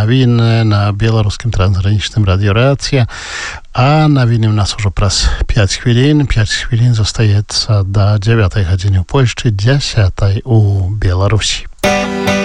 навіны на беларускім трансгранічным радыёрэацыя, а навіны ў нас ужо праз 5 хвілін. 5 хвілін застаецца да 9 гадзіны ў Польшчы, 10 у Беларусі.